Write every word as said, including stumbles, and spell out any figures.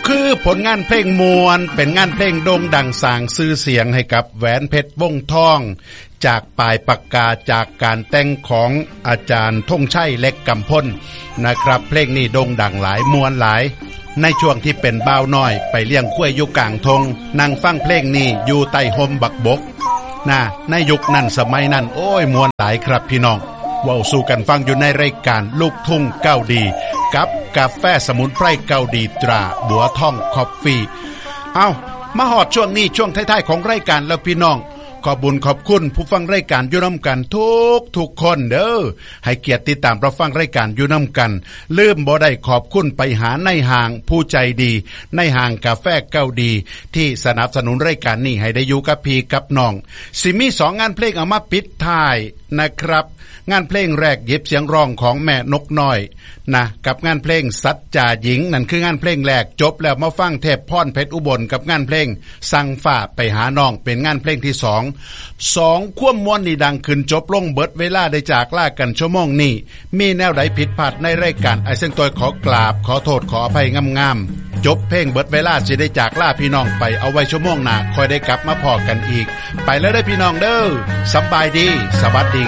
คือผลงานเพลงมวลเป็นงานเพลงโด่งดังสร้างชื่อเสียงให้กับแหวนเพชรวงทองจากปลายปากกาจากการแต่งของอาจารย์ธงชัยเล็กกำพลนะครับเพลงนี้โด่งดังหลายมวลหลายในช่วงที่เป็นบ่าวน้อยไปเลี้ยงข้วยอยู่กลางทงนั่งฟังเพลงนี้อยู่ใต้ห่มบักบกนะในยุคนั้นสมัยนั้นโอ้ยมวลหลายครับพี่น้องเว้าสู่กันฟังอยู่ในรายการลูกทุ่งเก้าดีกับกาแฟสมุนไพรเก้าดีตราบัวทองคอฟฟี่เอ้ามาฮอดช่วงนี้ช่วงท้ายๆของรายการแล้วพี่น้องขอบบุญขอบคุณผู้ฟังรายการอยู่นำกันทุกทุกคนเด้อให้เกียรติติดตามรับฟังรายการอยู่นำกันลืมบ่ได้ขอบคุณไปหาในห้างผู้ใจดีในห้างกาแฟเก้าดีที่สนับสนุนรายการนี้ให้ได้อยู่กับพี่กับน้องสิมีสองงานเพลงเอามาปิดท้ายนะครับงานเพลงแรกเย็บเสียงร้องของแม่นกน้อยนะกับงานเพลงสัจจาหญิงนั่นคืองานเพลงแรกจบแล้วมาฟังเทพพรเพชรอุบลกับงานเพลงสั่งฝ่าไปหาน้องเป็นงานเพลงที่สองสองควมมวนนี่ดังขึ้นจบลงเบิดเวลาได้จากลากันชั่วโมงนี้มีแนวใดผิดพลาดในรายการไอเส้นตัวขอกราบขอโทษขออภัยงามๆจบเพลงเบิดเวลาสิได้จากลาพี่น้องไปเอาไว้ชั่วโมงหน้าค่อยได้กลับมาพอกันอีกไปแล้วเด้อพี่น้องเด้อสบายดีสวัสดี